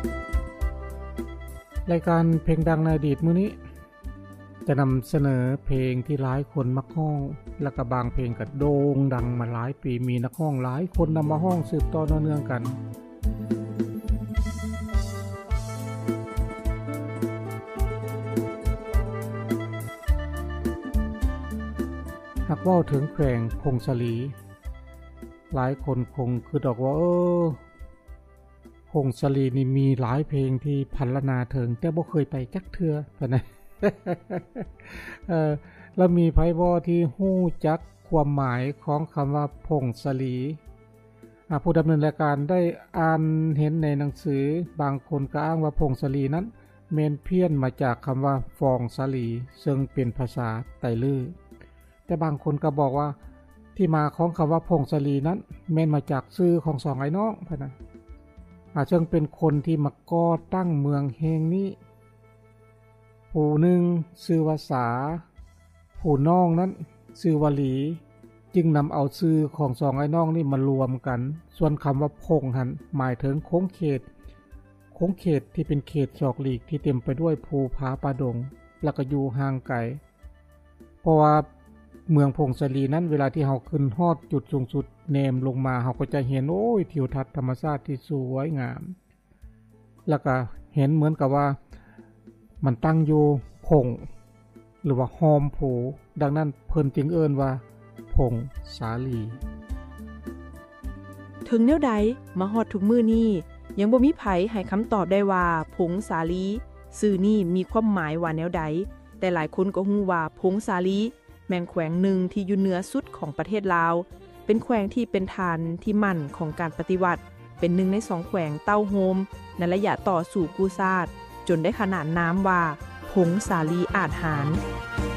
รายการเพลงดังในอดีตมื้อนี้จะนำเสนอเพลงที่หลายคนมักร้องแล้วก็บางเพลงก็โด่งดังมาหลายปีมีนักร้องหลายคนนำมาร้องสืบต่อเนื่องกันหากเว้าถึงแขวงพงศาลีหลายคนคงคือดอกว่าพงศาลีนี่มีหลายเพลงที่พรรณนาถึงแต่บ่เคยไปจักเทื่อปานใด แล้วมีไผบ่ที่ฮู้จักความหมายของคำว่าพงศาลีผู้ดำเนินรายการได้อ่านเห็นในหนังสือบางคนก็อ้างว่าพงศาลีนั้นแม่นเพี้ยนมาจากคำว่าฟองสาลีซึ่งเป็นภาษาไตลื้อแต่บางคนก็บอกว่าที่มาของคำว่าพงศาลีนั้นแม่นมาจากชื่อของสองไอ้น้องพะนะซึ่งเป็นคนที่มาก่อตั้งเมืองแห่งนี้ผู้หนึ่งชื่อว่าสาผู้น้องนั้นชื่อว่าหลีจึงนำเอาชื่อของสองไอ้น้องนี่มารวมกันส่วนคำว่าพงหันหมายถึงโค้งเขตที่เป็นเขตศอกหลีกที่เต็มไปด้วยภูผาป่าดงแล้วก็อยู่ห่างไกลเพราะว่าเมืองพงศาลีนั้นเวลาที่เฮาขึ้นฮอดจุดสูงสุดแนมลงมาเฮาก็จะเห็นทิวทัศน์ธรรมชาติที่สวยงามแล้วก็เห็นเหมือนกับว่ามันตั้งอยู่พงหรือว่าหอมโผดังนั้นเพิ่นจึงเอิ้นว่าพงสาลีถึงแนวใดมาฮอดทุกมื้อนี้ยังบ่มีไผให้คำตอบได้ว่าพงสาลีชื่อนี้มีความหมายว่าแนวใดแต่หลายคนก็ฮู้ว่าพงสาลีแม่นแขวงหนึ่งที่อยู่เหนือสุดของประเทศลาวเป็นแขวงที่เป็นฐานที่มั่นของการปฏิวัติเป็นหนึ่งใน2แขวงเต้าโฮมในระยะต่อสู่กู้ชาติจนได้ขนานนามว่าพงสาลีอาจหาร